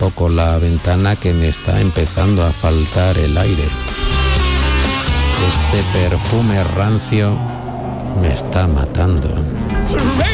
poco la ventana que me está empezando a faltar el aire. Este perfume rancio me está matando.